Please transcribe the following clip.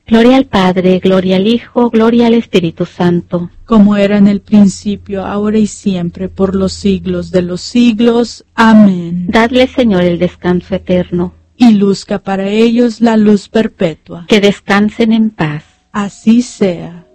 Gloria al Padre, gloria al Hijo, gloria al Espíritu Santo. Como era en el principio, ahora y siempre, por los siglos de los siglos. Amén. Dadle, Señor, el descanso eterno. Y luzca para ellos la luz perpetua. Que descansen en paz. Así sea.